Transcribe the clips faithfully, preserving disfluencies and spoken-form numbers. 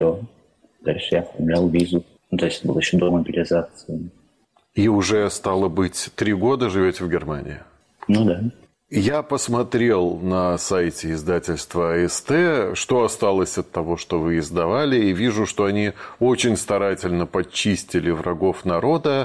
Все. Дальше я оформлял визу. Ну, то есть это было еще до мобилизации. И уже, стало быть, три года живете в Германии? Ну да. Я посмотрел на сайте издательства АСТ, что осталось от того, что вы издавали, и вижу, что они очень старательно подчистили врагов народа,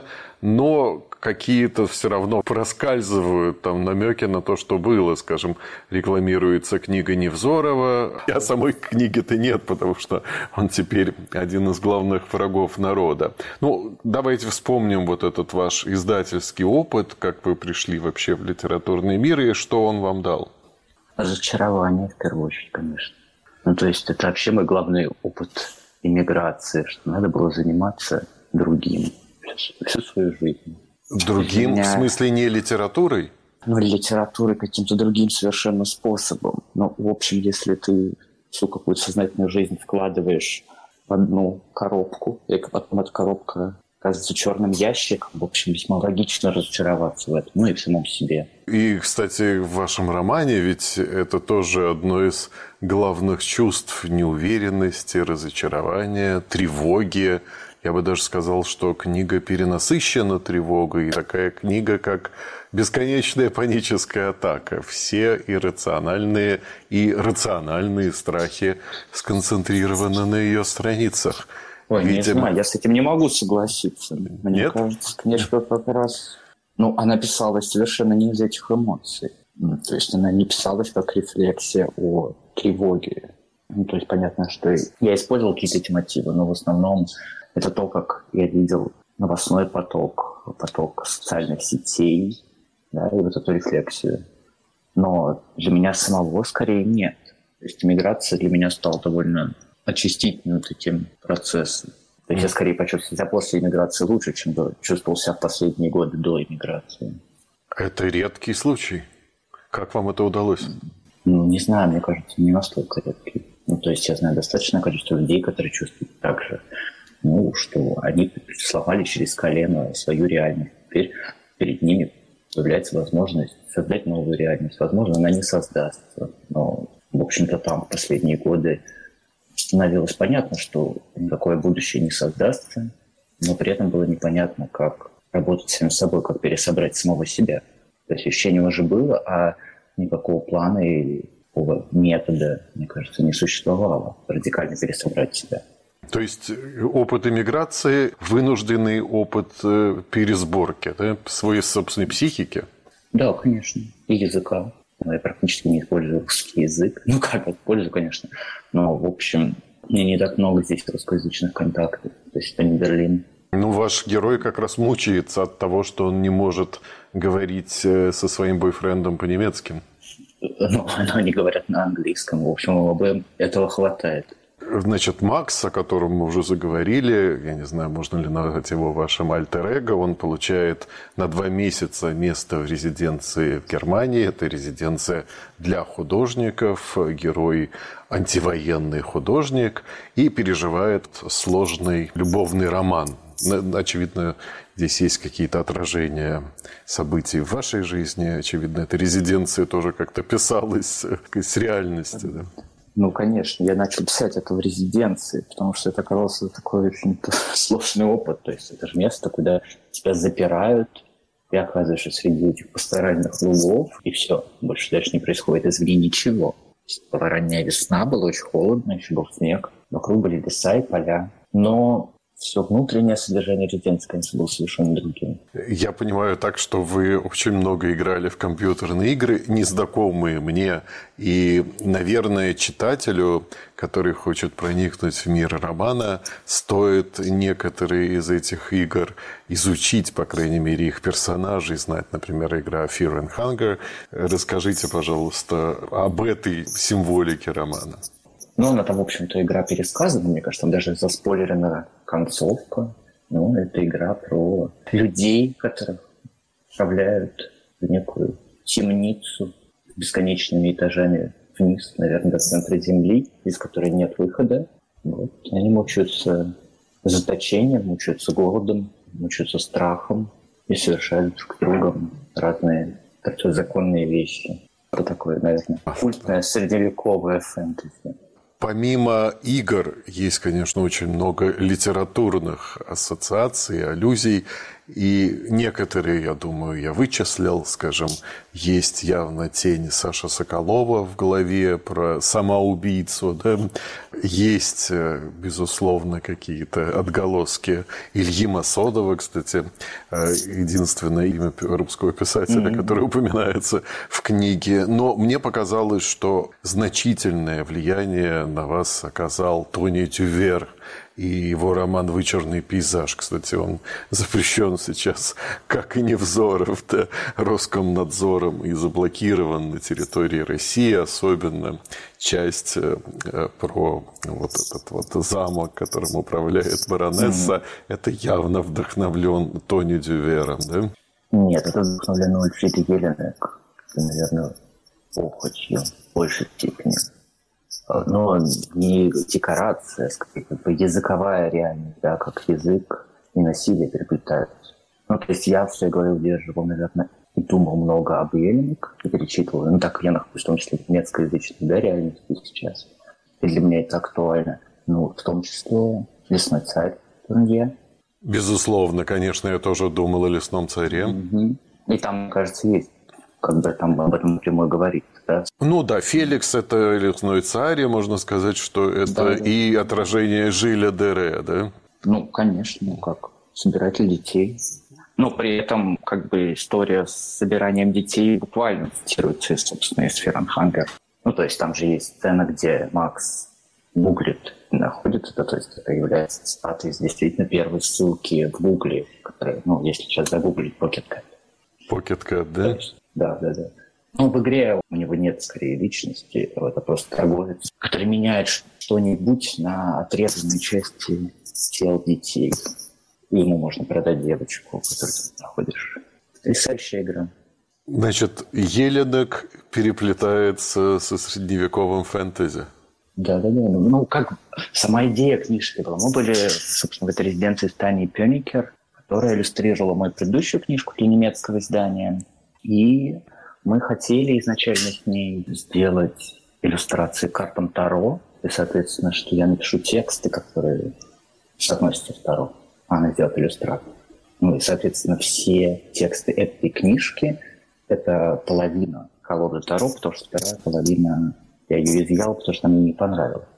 но какие-то все равно проскальзывают там намеки на то, что было. Скажем, рекламируется книга Невзорова, а самой книги-то нет, потому что он теперь один из главных врагов народа. Ну, давайте вспомним вот этот ваш издательский опыт, как вы пришли вообще в литературный мир и что он вам дал. Разочарование, в первую очередь, конечно. Ну, то есть это вообще мой главный опыт иммиграции, что надо было заниматься другим всю, всю свою жизнь. Другим, меня... в смысле, не литературой? Ну, литературой каким-то другим совершенно способом. Ну, в общем, если ты всю какую-то сознательную жизнь вкладываешь в одну коробку, и потом эта коробка оказывается черным ящиком, в общем, весьма логично разочароваться в этом, ну и в самом себе. И, кстати, в вашем романе ведь это тоже одно из главных чувств: неуверенности, разочарования, тревоги. Я бы даже сказал, что книга перенасыщена тревогой. Такая книга, как «Бесконечная паническая атака». Все иррациональные и рациональные страхи сконцентрированы на ее страницах. Ой, Видимо... не знаю, я с этим не могу согласиться. Мне Нет? кажется, книжка как раз... Ну, она писалась совершенно не из этих эмоций. Ну, то есть она не писалась как рефлексия о тревоге. Ну, то есть понятно, что я использовал какие-то эти мотивы, но в основном это то, как я видел новостной поток, поток социальных сетей, да, и вот эту рефлексию. Но для меня самого скорее нет. То есть иммиграция для меня стала довольно очистительным таким процессом. То есть я скорее почувствовал себя после иммиграции лучше, чем чувствовал себя в последние годы до иммиграции. Это редкий случай. Как вам это удалось? Ну, не знаю, мне кажется, не настолько редкий. Ну, то есть я знаю достаточное количество людей, которые чувствуют так же. Ну, что они сломали через колено свою реальность. Теперь перед ними появляется возможность создать новую реальность. Возможно, она не создастся. Но, в общем-то, там в последние годы становилось понятно, что никакое будущее не создастся, но при этом было непонятно, как работать с самим собой, как пересобрать самого себя. То есть ощущение уже было, а никакого плана и никакого метода, мне кажется, не существовало радикально пересобрать себя. То есть опыт иммиграции – вынужденный опыт пересборки, да, своей собственной психики? Да, конечно. И языка. Я практически не использую русский язык. Ну, как использую, конечно. Но, в общем, у меня не так много здесь русскоязычных контактов. То есть это не Берлин. Ну, ваш герой как раз мучается от того, что он не может говорить со своим бойфрендом по-немецки. Ну, они говорят на английском. В общем, обоим этого хватает. Значит, Макс, о котором мы уже заговорили, я не знаю, можно ли назвать его вашим альтер-эго, он получает на два месяца место в резиденции в Германии. Это резиденция для художников, герой антивоенный художник, и переживает сложный любовный роман. Очевидно, здесь есть какие-то отражения событий в вашей жизни. Очевидно, эта резиденция тоже как-то писалась с реальностью, да? Ну, конечно, я начал писать это в резиденции, потому что это оказался такой очень сложный опыт. То есть это же место, куда тебя запирают, ты оказываешься среди этих пасторальных лугов, и все, больше дальше не происходит из них ничего. Была ранняя весна, было очень холодно, еще был снег, вокруг были леса и поля. Но все внутреннее содержание резиденции, конечно, было совершенно другим. Я понимаю так, что вы очень много играли в компьютерные игры, незнакомые мне. И, наверное, читателю, который хочет проникнуть в мир романа, стоит некоторые из этих игр изучить, по крайней мере, их персонажей, знать, например, игра Fear and Hunger. Расскажите, пожалуйста, об этой символике романа. Ну, она там, в общем-то, игра пересказана, мне кажется, там даже заспойлерена концовка. Ну, это игра про людей, которых отправляют в некую темницу с бесконечными этажами вниз, наверное, до центра Земли, из которой нет выхода. Вот. Они мучаются заточением, мучаются голодом, мучаются страхом и совершают друг с другом разные противозаконные вещи. Это такое, наверное, культное средневековое фэнтези. Помимо игр, есть, конечно, очень много литературных ассоциаций, аллюзий. И некоторые, я думаю, я вычислил, скажем, есть явно тень Саши Соколова в голове про самоубийцу, да? Есть, безусловно, какие-то отголоски Ильи Масодова, кстати, единственное имя русского писателя, mm-hmm. которое упоминается в книге. Но мне показалось, что значительное влияние на вас оказал Тони Дювер и его роман «Вычурный пейзаж». Кстати, он запрещен сейчас, как и Невзоров, да, Роскомнадзором и заблокирован на территории России, особенно часть э, про вот этот вот замок, которым управляет баронесса. Mm-hmm. Это явно вдохновлен Тони Дювером, да? Нет, это вдохновлено Ульфридой Еленек, наверное, охотью в большей степени. Но не декорация, скорее, как бы языковая реальность, да, как язык и насилие переплетаются. Ну, то есть я в своей голове удерживал, наверное, и думал много об Еленик, и перечитывал. Ну, так я нахожусь, в том числе в немецкоязычной, да, реальности сейчас. И для меня это актуально. Ну, в том числе «Лесной царь» Турнье. Безусловно, конечно, я тоже думал о «Лесном царе». Угу. И там, мне кажется, есть, как бы там об этом напрямую говорит. Да? Ну да, Феликс – это «Лесной царь», и можно сказать, что это да, да. и отражение Жиля Дере, да? Ну, конечно, ну как, собиратель детей. Но при этом, как бы, история с собиранием детей буквально цитируется, собственно, из Ференхангер. Ну, то есть там же есть сцена, где Макс гуглит и находит это, то есть это является цитатой из действительно первой ссылки в Гугле, которая, ну, если сейчас загуглить, Pocket Cat. Pocket Cat, да? Есть, да, да, да. Ну, в игре у него нет, скорее, личности. Это просто торговец, который меняет что-нибудь на отрезанные части тел детей. И ему можно продать девочку, которую ты находишь. Потрясающая игра. Значит, Еленек переплетается со средневековым фэнтези. Да-да-да. Ну, как сама идея книжки была. Мы были, собственно, в этой резиденции Тани Пёникер, которая иллюстрировала мою предыдущую книжку для немецкого издания. И мы хотели изначально с ней сделать иллюстрации картам Таро. И, соответственно, что я напишу тексты, которые соотносятся с Таро. А она сделает иллюстрацию. Ну и, соответственно, все тексты этой книжки – это половина колоды Таро, потому что вторая половина я ее изъял, потому что она мне не понравилась.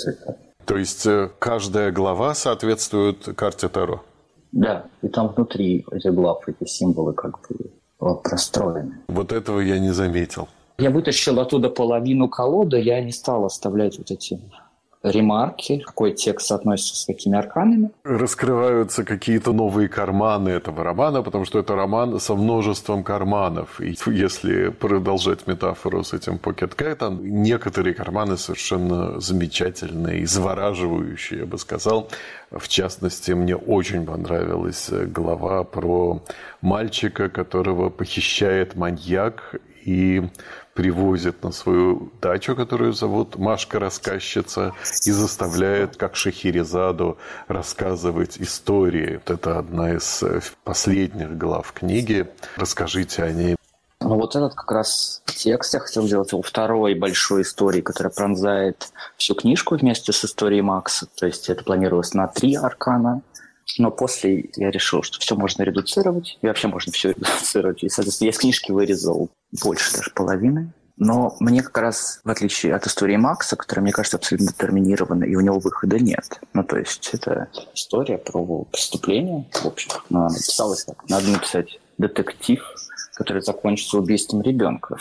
То есть каждая глава соответствует карте Таро? Да, и там внутри этих глав эти символы как бы простроены. Вот этого я не заметил. Я вытащил оттуда половину колоды, я не стал оставлять вот эти ремарки, какой текст соотносится с какими арканами. Раскрываются какие-то новые карманы этого романа, потому что это роман со множеством карманов. И если продолжать метафору с этим Pocket Cat, некоторые карманы совершенно замечательные, завораживающие, я бы сказал. В частности, мне очень понравилась глава про мальчика, которого похищает маньяк и привозит на свою дачу, которую зовут Машка-рассказчица, и заставляет, как Шахерезаду, рассказывать истории. Вот это одна из последних глав книги. Расскажите о ней. Ну вот этот как раз текст я хотел сделать у второй большой истории, которая пронзает всю книжку вместе с историей Макса. То есть это планировалось на три аркана. Но после я решил, что все можно редуцировать, и вообще можно все редуцировать. И, соответственно, я из книжки вырезал больше даже половины. Но мне как раз, в отличие от истории Макса, которая, мне кажется, абсолютно терминирована, и у него выхода нет. Ну, то есть это история про преступление. В общем, она написалась так. Надо написать детектив, который закончится убийством ребенка.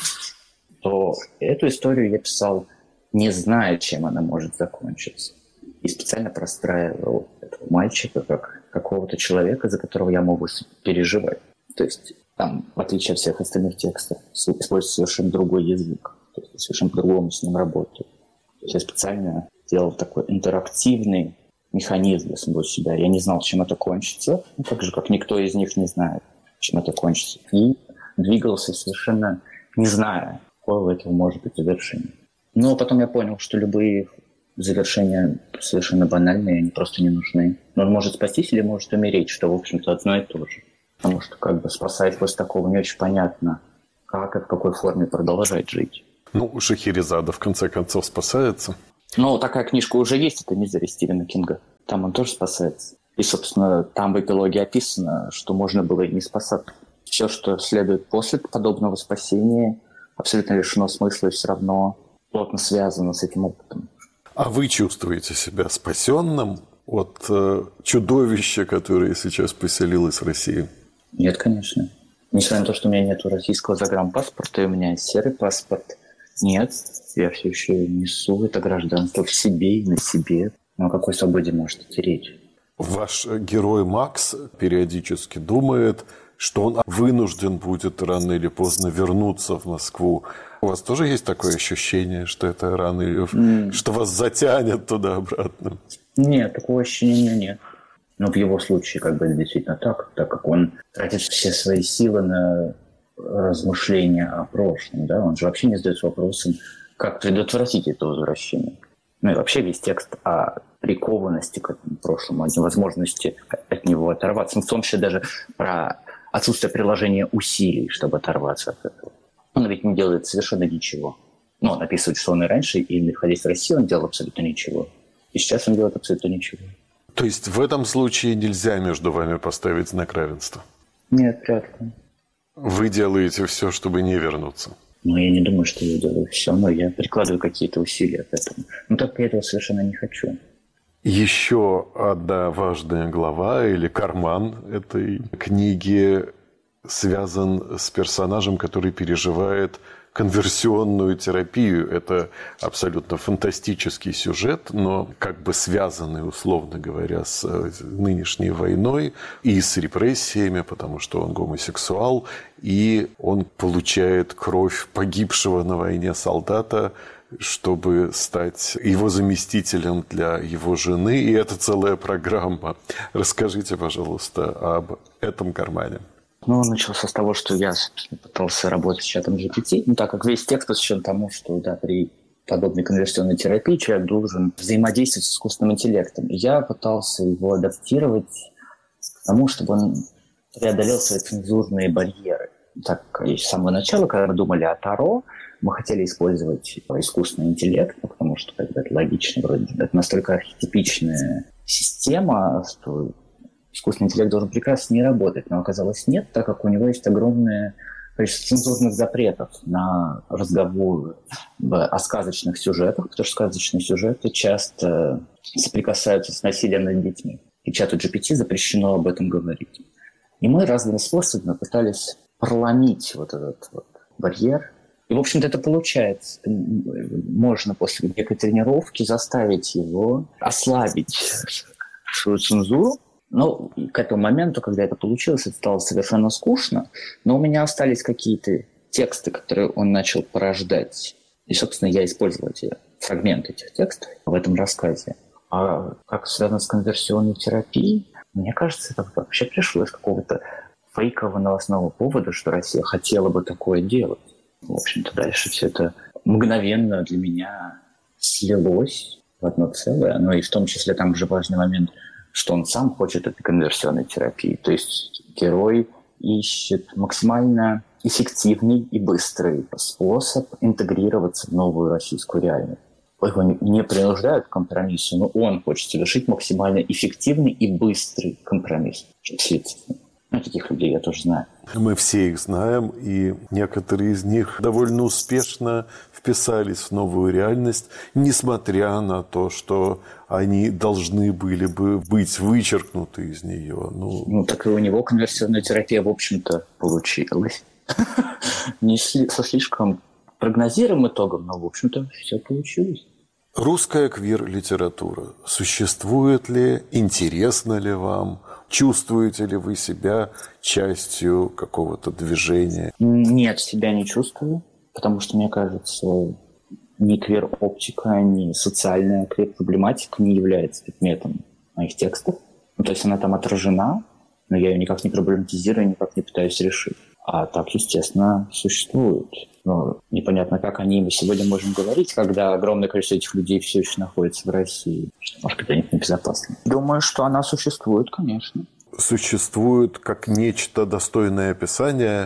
То эту историю я писал, не зная, чем она может закончиться. И специально простраивал этого мальчика как какого-то человека, за которого я могу переживать. То есть там, в отличие от всех остальных текстов, используется совершенно другой язык. То есть совершенно по-другому с ним работаю. То есть я специально делал такой интерактивный механизм для самого себя. Я не знал, чем это кончится, ну, так же, как никто из них не знает, чем это кончится. И двигался совершенно не зная, какое у этого может быть завершение. Но потом я понял, что любые завершения совершенно банальные, они просто не нужны. Но он может спастись или может умереть, что, в общем-то, одно и то же. Потому что, как бы, спасать после такого не очень понятно, как и в какой форме продолжать жить. Ну, Шахерезада, в конце концов, спасается. Но такая книжка уже есть, это «Мизери» Стивена Кинга. Там он тоже спасается. И, собственно, там в эпилоге описано, что можно было и не спасаться. Все, что следует после подобного спасения, абсолютно лишено смысла и все равно плотно связано с этим опытом. А вы чувствуете себя спасенным от э, чудовища, которое сейчас поселилось в России? Нет, конечно. Несмотря на то, что у меня нет российского загранпаспорта, и у меня есть серый паспорт, нет, я все еще несу это гражданство в себе и на себе. Но о какой свободе может идти речь? Ваш герой Макс периодически думает, что он вынужден будет рано или поздно вернуться в Москву. У вас тоже есть такое ощущение, что это рано или mm. что вас затянет туда-обратно? Нет, такого ощущения нет. Но в его случае как бы это действительно так, так как он тратит все свои силы на размышления о прошлом. Да? Он же вообще не задается вопросом, как предотвратить это возвращение. Ну и вообще весь текст о прикованности к этому прошлому, о невозможности от него оторваться. Ну, в том числе даже про отсутствие приложения усилий, чтобы оторваться от этого. Он ведь не делает совершенно ничего. Но он описывает, что он и раньше, и находясь в России, он делал абсолютно ничего. И сейчас он делает абсолютно ничего. То есть в этом случае нельзя между вами поставить знак равенства? Нет, вряд ли. Вы делаете все, чтобы не вернуться? Ну, я не думаю, что я делаю все, но я прикладываю какие-то усилия к этому. Но только я этого совершенно не хочу. Еще одна важная глава или карман этой книги связан с персонажем, который переживает конверсионную терапию. Это абсолютно фантастический сюжет, но как бы связанный, условно говоря, с нынешней войной и с репрессиями, потому что он гомосексуал, и он получает кровь погибшего на войне солдата, чтобы стать его заместителем для его жены. И это целая программа. Расскажите, пожалуйста, об этом кармане. Ну, он начался с того, что я пытался работать с чатом джи пи ти, ну, так как весь текст посвящен тому, что да, при подобной конверсионной терапии человек должен взаимодействовать с искусственным интеллектом. И я пытался его адаптировать к тому, чтобы он преодолел свои цензурные барьеры. Так, с самого начала, когда мы думали о Таро, мы хотели использовать искусственный интеллект, ну, потому что как бы, это логично, вроде это настолько архетипичная система, что искусственный интеллект должен прекрасно не работать, но оказалось нет, так как у него есть огромное количество цензурных запретов на разговоры о сказочных сюжетах, потому что сказочные сюжеты часто соприкасаются с насилием над детьми. И чату джи пи ти запрещено об этом говорить. И мы разными способами пытались проломить вот этот вот барьер. И, в общем-то, это получается. Можно после некой тренировки заставить его ослабить свою цензуру. Но к этому моменту, когда это получилось, это стало совершенно скучно. Но у меня остались какие-то тексты, которые он начал порождать. И, собственно, я использовал эти фрагменты этих текстов в этом рассказе. А как связано с конверсионной терапией, мне кажется, это вообще пришло из какого-то фейкового новостного повода, что Россия хотела бы такое делать. В общем-то, дальше все это мгновенно для меня слилось в одно целое. Но и в том числе там же важный момент, что он сам хочет этой конверсионной терапии. То есть герой ищет максимально эффективный и быстрый способ интегрироваться в новую российскую реальность. Его не принуждают к компромиссу, но он хочет совершить максимально эффективный и быстрый компромисс, чтобы слиться с ним. Ну, таких людей я тоже знаю. Мы все их знаем, и некоторые из них довольно успешно вписались в новую реальность, несмотря на то, что они должны были бы быть вычеркнуты из нее. Ну, ну так и у него конверсионная терапия, в общем-то, получилась. Не со слишком прогнозируемым итогом, но, в общем-то, все получилось. Русская квир-литература. Существует ли? Интересно ли вам? Чувствуете ли вы себя частью какого-то движения? Нет, себя не чувствую, потому что, мне кажется, ни квир-оптика, ни социальная квир-проблематика не является предметом моих текстов. Ну, то есть она там отражена, но я ее никак не проблематизирую, никак не пытаюсь решить. А так, естественно, существует. Но непонятно, как о ней мы сегодня можем говорить, когда огромное количество этих людей все еще находится в России. Может быть, для них небезопасно. Думаю, что она существует, конечно. Существует как нечто достойное описания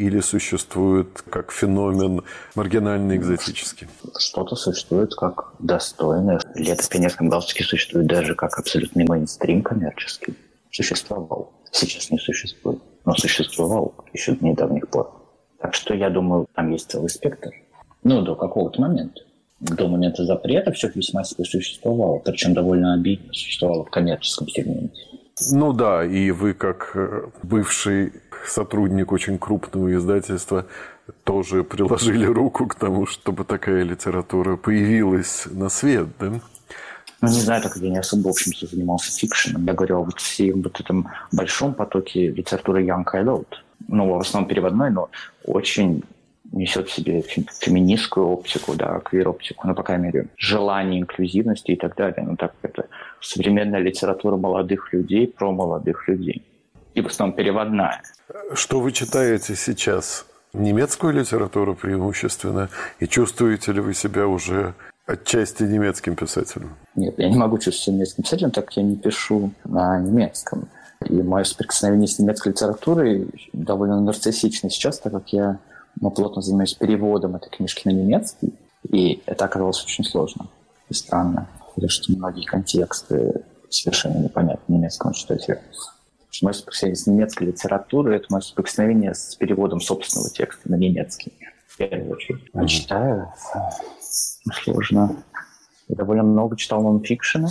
или существует как феномен маргинальный, экзотический? Что-то существует как достойное. «Лето в пионерском галстуке» существует даже как абсолютный мейнстрим коммерческий. Существовал. Сейчас не существует. Но существовал еще до недавних пор. Так что я думаю, там есть целый спектр. Ну, до какого-то момента. До момента запрета все весьма себе существовало. Причем довольно обидно существовало в коммерческом сегменте. Ну да, и вы, как бывший сотрудник очень крупного издательства, тоже приложили руку к тому, чтобы такая литература появилась на свет, да? Ну, не знаю, так как я не особо, в общем-то, занимался фикшеном. Я говорил о вот всем вот этом большом потоке литературы Young Adult. Ну, в основном переводной, но очень несет в себе феминистскую оптику, да, квир-оптику, ну, по крайней мере, желание инклюзивности и так далее. Ну, так это современная литература молодых людей про молодых людей. И в основном переводная. Что вы читаете сейчас? Немецкую литературу преимущественно? И чувствуете ли вы себя уже отчасти немецким писателем? Нет, я не могу чувствовать себя немецким писателем, так как я не пишу на немецком. И мое соприкосновение с немецкой литературой довольно нарциссично сейчас, так как я ну, плотно занимаюсь переводом этой книжки на немецкий, и это оказалось очень сложно и странно, потому что многие контексты совершенно непонятны немецкому читателю. Мое соприкосновение с немецкой литературой – это мое соприкосновение с переводом собственного текста на немецкий, в первую очередь. А читаю сложно. Я довольно много читал нонфикшена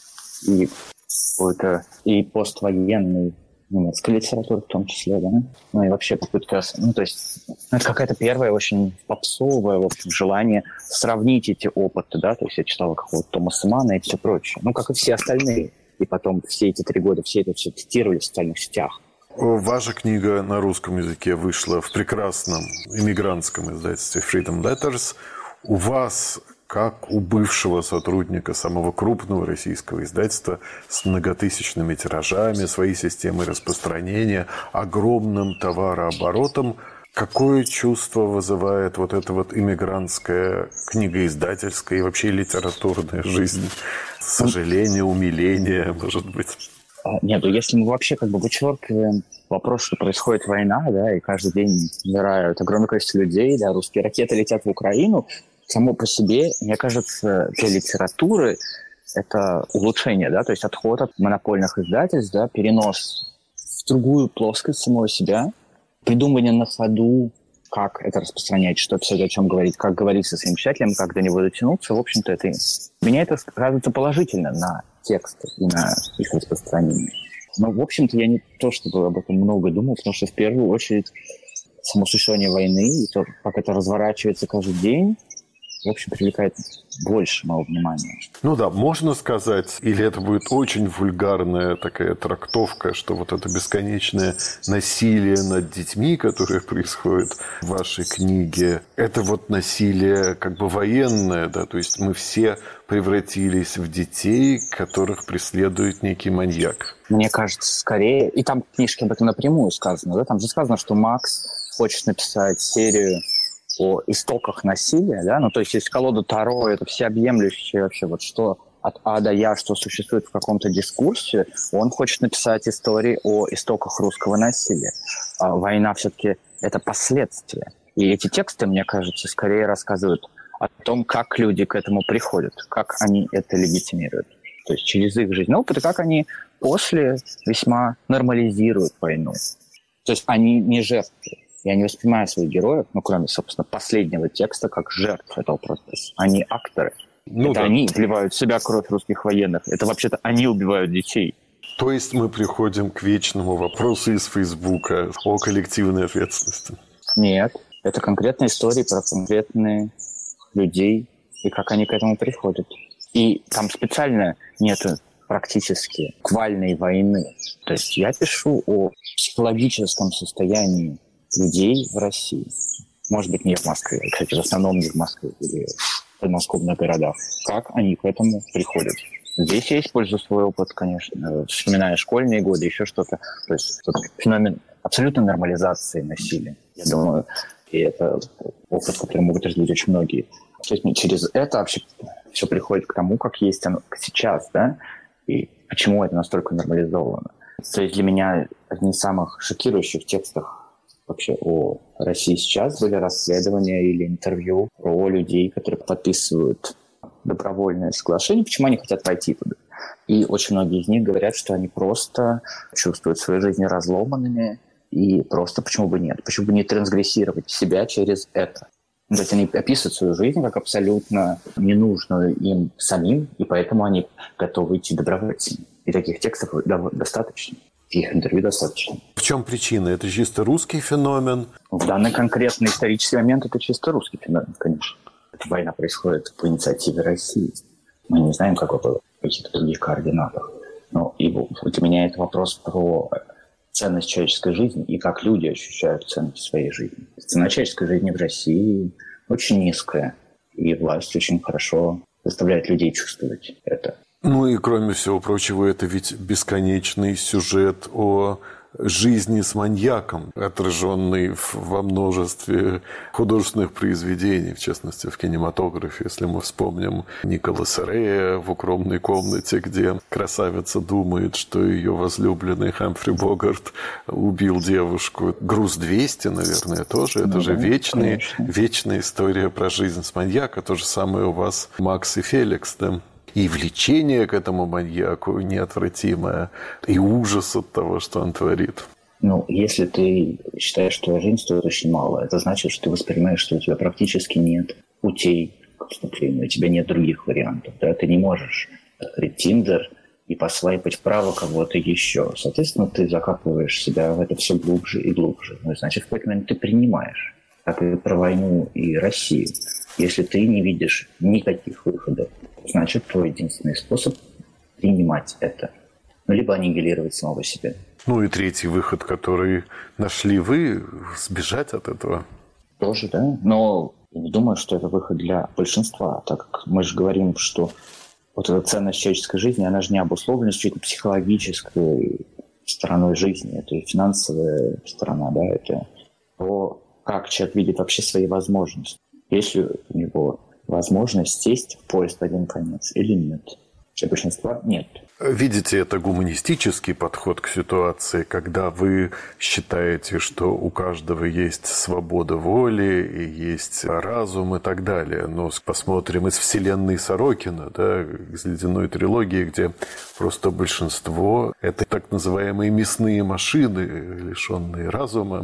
и какой-то и поствоенный немецкой литературы в том числе, да. Ну и вообще попытка, ну то есть это какая-то первая очень попсовая, в общем, желание сравнить эти опыты, да, то есть я читал какого-то Томаса Манна и все прочее, ну как и все остальные. И потом все эти три года все это все тестировали в социальных сетях. Ваша книга на русском языке вышла в прекрасном иммигрантском издательстве Freedom Letters. У вас, как у бывшего сотрудника самого крупного российского издательства с многотысячными тиражами, своей системой распространения, огромным товарооборотом, какое чувство вызывает вот эта вот иммигрантская книгоиздательская и вообще литературная жизнь? Сожаление, умиление, может быть? Нет, ну если мы вообще как бы вычеркиваем вопрос, что происходит война, да, и каждый день умирают огромное количество людей, да, русские ракеты летят в Украину, само по себе, мне кажется, для литературы это улучшение, да, то есть отход от монопольных издательств, да, перенос в другую плоскость самого себя, придумывание на ходу, как это распространять, что писать, о чем говорить, как говорить со своим читателем, как до него дотянуться. В общем-то, это меня это сказывается положительно на тексты и на их распространение. Но, в общем-то, я не то, чтобы об этом много думал, потому что в первую очередь само существование войны и то, как это разворачивается каждый день, в общем, привлекает больше моего внимания. Ну да, можно сказать, или это будет очень вульгарная такая трактовка, что вот это бесконечное насилие над детьми, которое происходит в вашей книге, это вот насилие как бы военное, да, то есть мы все превратились в детей, которых преследует некий маньяк. Мне кажется, скорее, и там в книжке об этом напрямую сказано, да, там же сказано, что Макс хочет написать серию о истоках насилия, да, ну, то есть есть колода Таро, это всеобъемлющее вообще вот что от А до Я, что существует в каком-то дискурсе, он хочет написать истории о истоках русского насилия. А война все-таки это последствия. И эти тексты, мне кажется, скорее рассказывают о том, как люди к этому приходят, как они это легитимируют. То есть через их жизнь. Ну, это как они после весьма нормализируют войну. То есть они не жертвы. Я не воспринимаю своих героев, ну, кроме, собственно, последнего текста, как жертв этого процесса. Они акторы. Ну, это да. Они вливают в себя кровь русских военных. Это вообще-то они убивают детей. То есть мы приходим к вечному вопросу из Фейсбука о коллективной ответственности? Нет. Это конкретные истории про конкретных людей и как они к этому приходят. И там специально нету практически квальной войны. То есть я пишу о психологическом состоянии людей в России. Может быть, не в Москве. Кстати, в основном не в Москве или в подмосковных городах. Как они к этому приходят? Здесь я использую свой опыт, конечно, вспоминая школьные годы, еще что-то. То есть феномен абсолютной нормализации насилия. Я думаю, и это опыт, который могут разделить очень многие. То есть через это вообще все приходит к тому, как есть оно сейчас, да, и почему это настолько нормализовано. То есть для меня одни из самых шокирующих текстов вообще о России сейчас были расследования или интервью про людей, которые подписывают добровольное соглашение, почему они хотят войти туда. И очень многие из них говорят, что они просто чувствуют свои жизни разломанными, и просто почему бы нет? Почему бы не трансгрессировать себя через это? То есть они описывают свою жизнь как абсолютно ненужную им самим, и поэтому они готовы идти добровольцами. И таких текстов достаточно. Их интервью достаточно. В чем причина? Это чисто русский феномен? В данный конкретный исторический момент это чисто русский феномен, конечно. Эта война происходит по инициативе России. Мы не знаем, как это было в каких-то других координатах. Но и для меня это вопрос про ценность человеческой жизни и как люди ощущают ценность своей жизни. Цена человеческой жизни в России очень низкая, и власть очень хорошо заставляет людей чувствовать это. Ну и, кроме всего прочего, это ведь бесконечный сюжет о жизни с маньяком, отраженный во множестве художественных произведений, в частности, в кинематографе. Если мы вспомним Николаса Рея в «Укромной комнате», где красавица думает, что ее возлюбленный Хамфри Богарт убил девушку. «Груз двести», наверное, тоже. Это ну, же да, вечный, вечная история про жизнь с маньяком. То же самое у вас Макс и Феликс, да? И влечение к этому маньяку неотвратимое, и ужас от того, что он творит. Ну, если ты считаешь, что жизнь стоит очень мало, это значит, что ты воспринимаешь, что у тебя практически нет путей к вступлению, у тебя нет других вариантов. Да? Ты не можешь открыть Тиндер и посвайпать вправо кого-то еще. Соответственно, ты закапываешь себя в это все глубже и глубже. Ну, значит, в какой-то момент ты принимаешь, как и про войну и Россию. Если ты не видишь никаких выходов, значит, твой единственный способ принимать это. Ну, либо аннигилировать самого себя. Ну и третий выход, который нашли вы, сбежать от этого. Тоже, да. Но я не думаю, что это выход для большинства, так как мы же говорим, что вот эта ценность человеческой жизни, она же не обусловлена чьей-то психологической стороной жизни. Это и финансовая сторона, да, это то, как человек видит вообще свои возможности. Если у него возможность сесть в поезд в один конец или нет. Для большинства нет. Видите, это гуманистический подход к ситуации, когда вы считаете, что у каждого есть свобода воли, и есть разум и так далее. Но посмотрим из вселенной Сорокина, да, из «Ледяной трилогии», где просто большинство – это так называемые мясные машины, лишенные разума.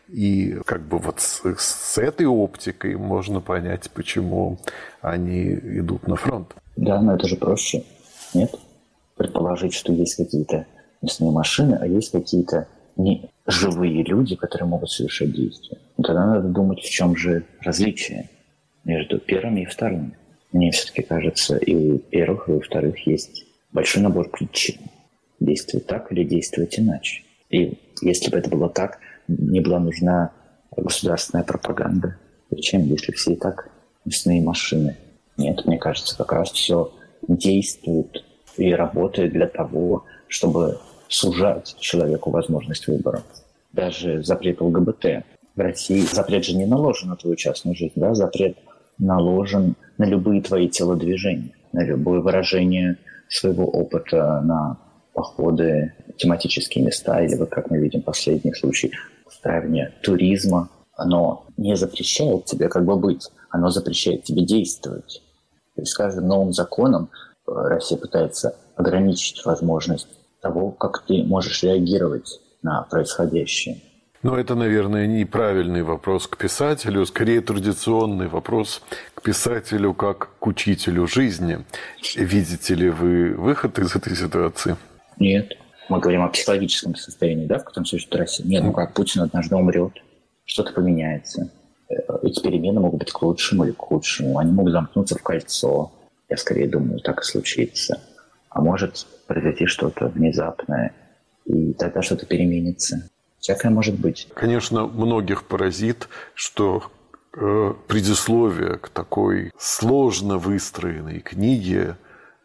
И как бы вот с, с этой оптикой можно понять, почему они идут на фронт. Да, но это же проще. Нет? Предположить, что есть какие-то мясные машины, а есть какие-то не живые люди, которые могут совершать действия. Но тогда надо думать, в чем же различие между первым и вторым. Мне все-таки кажется, и у первых, и у вторых есть большой набор причин. Действовать так или действовать иначе. И если бы это было так, не была нужна государственная пропаганда. Зачем, если все и так мясные машины? Нет, мне кажется, как раз все действует и работает для того, чтобы сужать человеку возможность выбора. Даже запрет ЛГБТ в России, запрет же не наложен на твою частную жизнь, да? Запрет наложен на любые твои телодвижения, на любое выражение своего опыта, на походы, тематические места, или вот как мы видим последний случай устраивания туризма. Оно не запрещает тебе как бы быть, оно запрещает тебе действовать. То есть с каждым новым законом Россия пытается ограничить возможность того, как ты можешь реагировать на происходящее. Но это, наверное, неправильный вопрос к писателю, скорее традиционный вопрос к писателю как к учителю жизни. Видите ли вы выход из этой ситуации? Нет. Мы говорим о психологическом состоянии, да, в котором существует Россия. Нет, ну как, Путин однажды умрет, что-то поменяется. Эти перемены могут быть к лучшему или к худшему. Они могут замкнуться в кольцо. Я скорее думаю, так и случится. А может произойти что-то внезапное, и тогда что-то переменится. Всякое может быть. Конечно, многих поразит, что э, предисловие к такой сложно выстроенной книге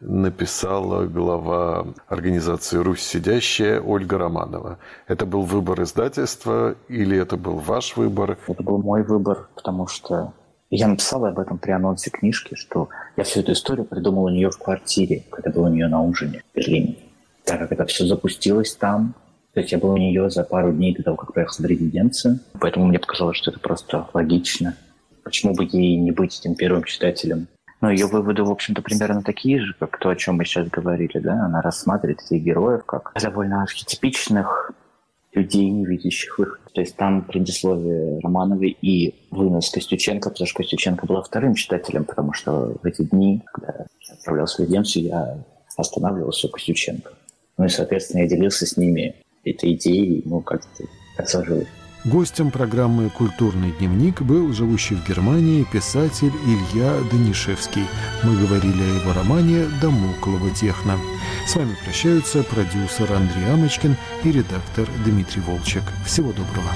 написала глава организации «Русь сидящая» Ольга Романова. Это был выбор издательства или это был ваш выбор? Это был мой выбор, потому что я написал об этом при анонсе книжки, что я всю эту историю придумал у нее в квартире, когда был у нее на ужине в Берлине. Так как это все запустилось там, То есть я был у нее за пару дней до того, как приехал в резиденцию, поэтому мне показалось, что это просто логично. Почему бы ей не быть этим первым читателем? Но ее выводы, в общем-то, примерно такие же, как то, о чем мы сейчас говорили, да? Она рассматривает этих героев как довольно архетипичных людей, не видящих выход. То есть там предисловие Романовой и вынос Костюченко, потому что Костюченко была вторым читателем, потому что в эти дни, когда я отправлялся в резиденцию, я останавливался у Костюченко. Ну и, соответственно, я делился с ними этой идеей, ну, как-то так сложилось. Гостем программы «Культурный дневник» был живущий в Германии писатель Илья Данишевский. Мы говорили о его романе «Дамоклова техно». С вами прощаются продюсер Андрей Амочкин и редактор Дмитрий Волчек. Всего доброго.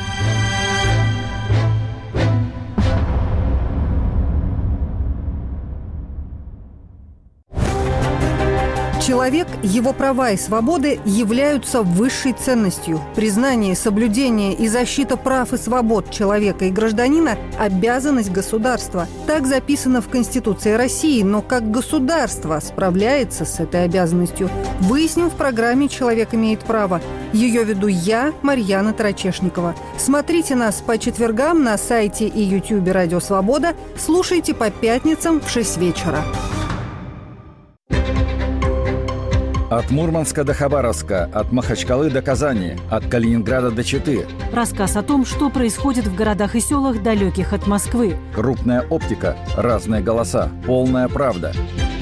Человек, его права и свободы являются высшей ценностью. Признание, соблюдение и защита прав и свобод человека и гражданина – обязанность государства. Так записано в Конституции России, но как государство справляется с этой обязанностью, выясним в программе «Человек имеет право». Ее веду я, Марьяна Тарачешникова. Смотрите нас по четвергам на сайте и ютубе «Радио Свобода». Слушайте по пятницам в шесть вечера. От Мурманска до Хабаровска, от Махачкалы до Казани, от Калининграда до Читы. Рассказ о том, что происходит в городах и селах, далеких от Москвы. Крупная оптика, разные голоса, полная правда.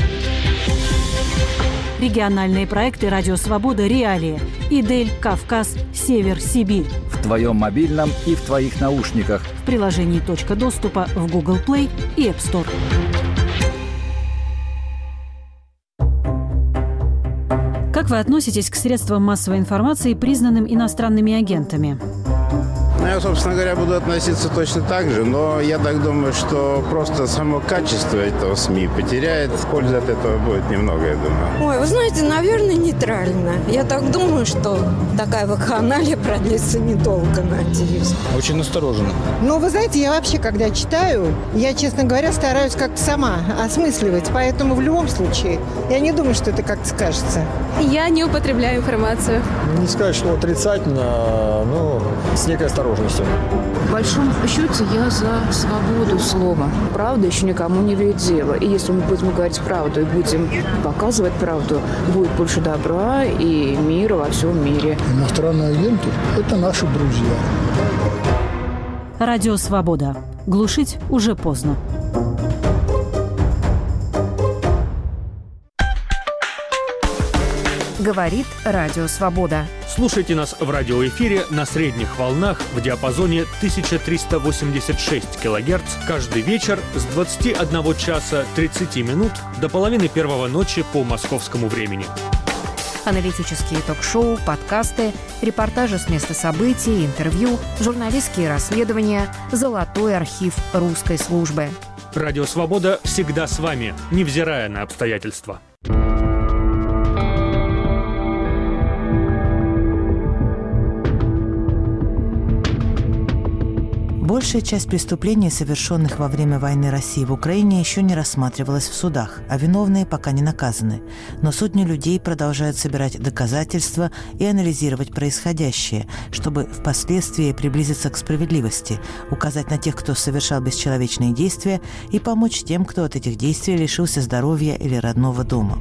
Региональные проекты «Радио Свобода. Реалии». Идель, Кавказ, Север, Сибирь. В твоем мобильном и в твоих наушниках. В приложении «Точка доступа» в Google Play и App Store. Как вы относитесь к средствам массовой информации, признанным иностранными агентами? Ну, я, собственно говоря, буду относиться точно так же, но я так думаю, что просто само качество этого СМИ потеряет. Пользы от этого будет немного, я думаю. Ой, вы знаете, наверное, нейтрально. Я так думаю, что такая вакханалия продлится недолго, надеюсь. Очень настороженно. Ну, вы знаете, я вообще, когда читаю, я, честно говоря, стараюсь как-то сама осмысливать. Поэтому в любом случае, я не думаю, что это как-то скажется. Я не употребляю информацию. Не сказать, что отрицательно, но с некой осторожностью. В большом счете я за свободу слова. Правда еще никому не вредила. И если мы будем говорить правду и будем показывать правду, будет больше добра и мира во всем мире. Иностранные агенты – это наши друзья. Радио «Свобода». Глушить уже поздно. Говорит Радио Свобода. Слушайте нас в радиоэфире на средних волнах в диапазоне тысяча триста восемьдесят шесть килогерц каждый вечер с двадцати одного часа тридцати минут до половины первого ночи по московскому времени. Аналитические ток-шоу, подкасты, репортажи с места событий, интервью, журналистские расследования, золотой архив русской службы. Радио «Свобода» всегда с вами, невзирая на обстоятельства. Большая часть преступлений, совершенных во время войны России в Украине, еще не рассматривалась в судах, а виновные пока не наказаны. Но сотни людей продолжают собирать доказательства и анализировать происходящее, чтобы впоследствии приблизиться к справедливости, указать на тех, кто совершал бесчеловечные действия, и помочь тем, кто от этих действий лишился здоровья или родного дома.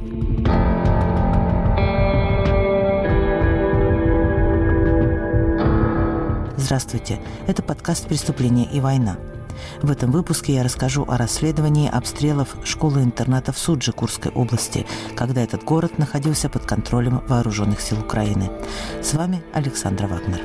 Здравствуйте, это подкаст «Преступление и война». В этом выпуске я расскажу о расследовании обстрелов школы-интерната в Судже Курской области, когда этот город находился под контролем вооруженных сил Украины. С вами Александра Вагнер.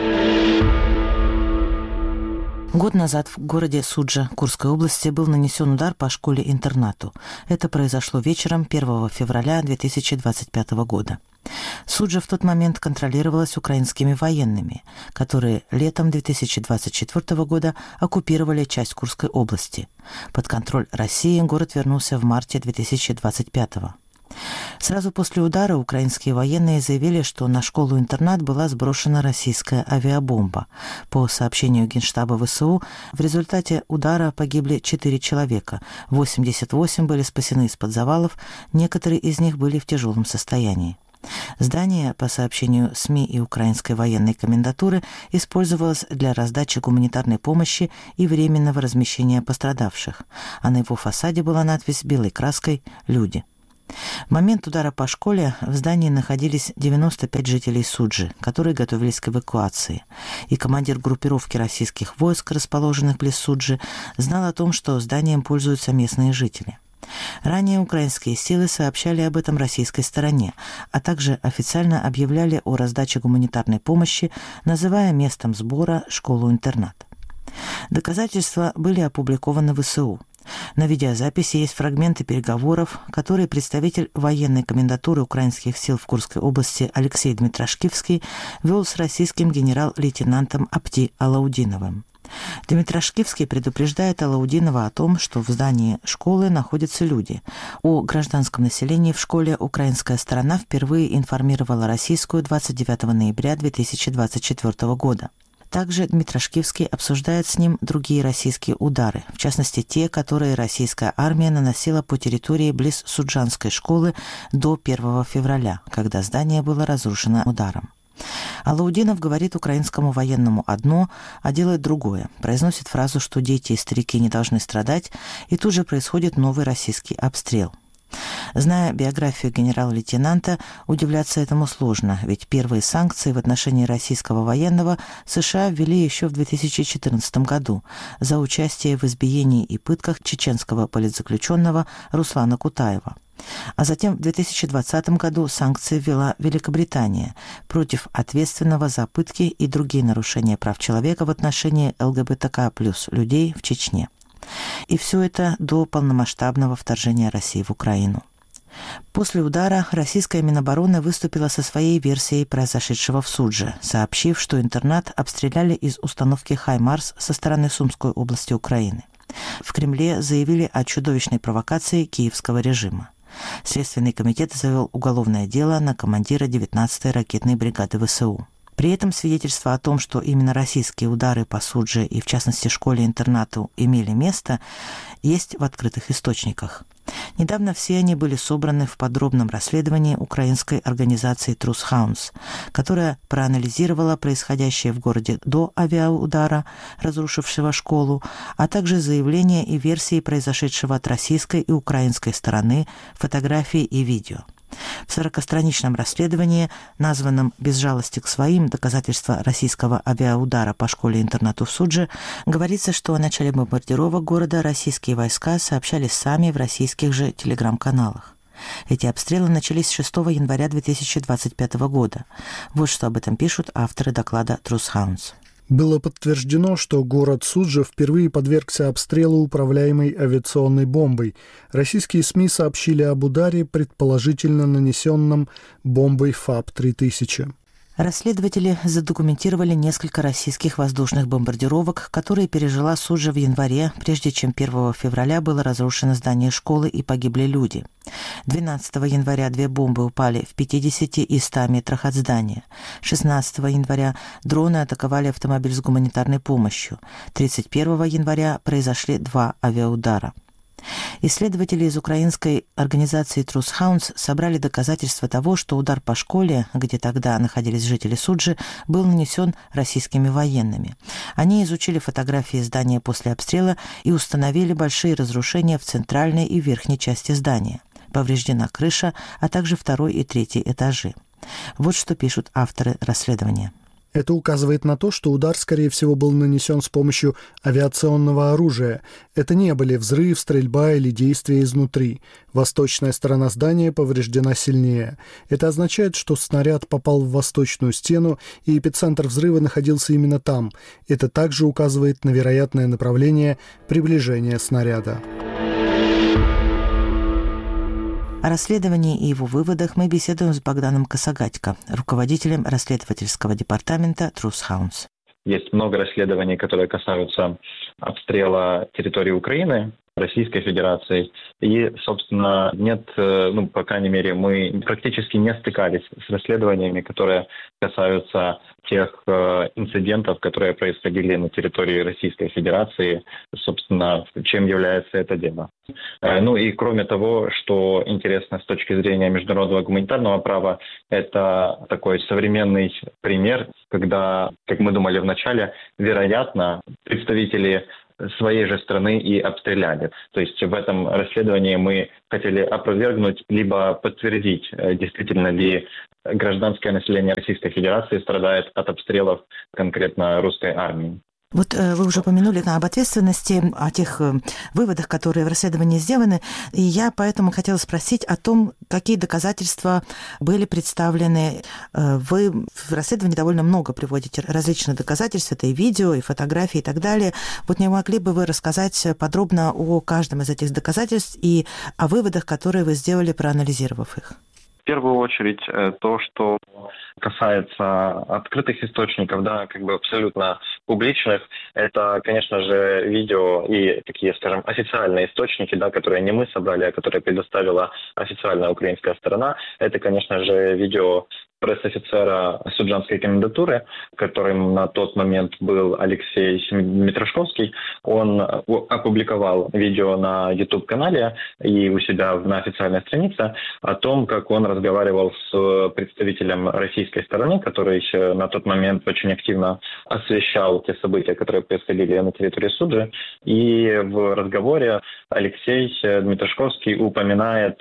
Год назад в городе Суджа Курской области был нанесен удар по школе-интернату. Это произошло вечером первого февраля две тысячи двадцать пятого года. Суджа в тот момент контролировалась украинскими военными, которые летом две тысячи двадцать четвёртого года оккупировали часть Курской области. Под контроль России город вернулся в марте две тысячи двадцать пятого. Сразу после удара украинские военные заявили, что на школу-интернат была сброшена российская авиабомба. По сообщению Генштаба ВСУ, в результате удара погибли четыре человека, восемьдесят восемь были спасены из-под завалов, некоторые из них были в тяжелом состоянии. Здание, по сообщению СМИ и украинской военной комендатуры, использовалось для раздачи гуманитарной помощи и временного размещения пострадавших, а на его фасаде была надпись белой краской «Люди». В момент удара по школе в здании находились девяносто пять жителей Суджи, которые готовились к эвакуации, и командир группировки российских войск, расположенных близ Суджи, знал о том, что зданием пользуются местные жители. Ранее украинские силы сообщали об этом российской стороне, а также официально объявляли о раздаче гуманитарной помощи, называя местом сбора школу-интернат. Доказательства были опубликованы в ВСУ. На видеозаписи есть фрагменты переговоров, которые представитель военной комендатуры украинских сил в Курской области Алексей Дмитрашкивский вел с российским генерал-лейтенантом Апти Алаудиновым. Дмитрашкивский предупреждает Алаудинова о том, что в здании школы находятся люди. О гражданском населении в школе украинская сторона впервые информировала российскую двадцать девятого ноября две тысячи двадцать четвёртого года. Также Дмитрашкивский обсуждает с ним другие российские удары, в частности те, которые российская армия наносила по территории близ Суджанской школы до первого февраля, когда здание было разрушено ударом. Алаудинов говорит украинскому военному одно, а делает другое, произносит фразу, что дети и старики не должны страдать, и тут же происходит новый российский обстрел. Зная биографию генерала-лейтенанта, удивляться этому сложно, ведь первые санкции в отношении российского военного США ввели еще в две тысячи четырнадцатом году за участие в избиении и пытках чеченского политзаключенного Руслана Кутаева. А затем в две тысячи двадцатом году санкции ввела Великобритания против ответственного за пытки и другие нарушения прав человека в отношении ЛГБТК плюс людей в Чечне. И все это до полномасштабного вторжения России в Украину. После удара российская Минобороны выступила со своей версией произошедшего в Судже, сообщив, что интернат обстреляли из установки «Хаймарс» со стороны Сумской области Украины. В Кремле заявили о чудовищной провокации киевского режима. Следственный комитет завел уголовное дело на командира девятнадцатой ракетной бригады ВСУ. При этом свидетельства о том, что именно российские удары по Судже и, в частности, школе-интернату имели место, есть в открытых источниках. Недавно все они были собраны в подробном расследовании украинской организации Truth Hounds, которая проанализировала происходящее в городе до авиаудара, разрушившего школу, а также заявления и версии произошедшего от российской и украинской стороны, фотографии и видео. В сорокастраничном расследовании, названном «Без жалости к своим. Доказательства российского авиаудара по школе-интернату в Судже», говорится, что о начале бомбардировок города российские войска сообщали сами в российских же телеграм-каналах. Эти обстрелы начались шестого января две тысячи двадцать пятого года. Вот что об этом пишут авторы доклада Truth Hounds. Было подтверждено, что город Суджа впервые подвергся обстрелу управляемой авиационной бомбой. Российские СМИ сообщили об ударе, предположительно нанесенном бомбой ФАБ три тысячи. Расследователи задокументировали несколько российских воздушных бомбардировок, которые пережила Суджа в январе, прежде чем первого февраля было разрушено здание школы и погибли люди. двенадцатого января две бомбы упали в пятидесяти и ста метрах от здания. шестнадцатого января дроны атаковали автомобиль с гуманитарной помощью. тридцать первого января произошли два авиаудара. Исследователи из украинской организации Truth Hounds собрали доказательства того, что удар по школе, где тогда находились жители Суджи, был нанесен российскими военными. Они изучили фотографии здания после обстрела и установили большие разрушения в центральной и верхней части здания. Повреждена крыша, а также второй и третий этажи. Вот что пишут авторы расследования. Это указывает на то, что удар, скорее всего, был нанесен с помощью авиационного оружия. Это не были взрыв, стрельба или действия изнутри. Восточная сторона здания повреждена сильнее. Это означает, что снаряд попал в восточную стену, и эпицентр взрыва находился именно там. Это также указывает на вероятное направление приближения снаряда. О расследовании и его выводах мы беседуем с Богданом Косогатько, руководителем расследовательского департамента Truth Hounds. Есть много расследований, которые касаются обстрела территории Украины, Российской Федерации. И, собственно, нет, ну, по крайней мере, мы практически не стыкались с расследованиями, которые касаются тех э, инцидентов, которые происходили на территории Российской Федерации, собственно, чем является это дело. Э, ну и кроме того, что интересно с точки зрения международного гуманитарного права, это такой современный пример, когда, как мы думали вначале, вероятно, представители своей же страны и обстреляли. То есть в этом расследовании мы хотели опровергнуть либо подтвердить, действительно ли гражданское население Российской Федерации страдает от обстрелов конкретно русской армии. Вот вы уже упомянули об ответственности, о тех выводах, которые в расследовании сделаны, и я поэтому хотела спросить о том, какие доказательства были представлены. Вы в расследовании довольно много приводите различных доказательств, это и видео, и фотографии, и так далее. Вот не могли бы вы рассказать подробно о каждом из этих доказательств и о выводах, которые вы сделали, проанализировав их? В первую очередь, то, что касается открытых источников, да, как бы абсолютно публичных, это, конечно же, видео и такие, скажем, официальные источники, да, которые не мы собрали, а которые предоставила официальная украинская сторона. Это, конечно же, видео пресс-офицера Суджанской комендатуры, которым на тот момент был Алексей Митрашковский. Он опубликовал видео на YouTube-канале и у себя на официальной странице о том, как он разговаривал с представителем российской стороны, который на тот момент очень активно освещал те события, которые происходили на территории Суджи. И в разговоре Алексей Митрашковский упоминает,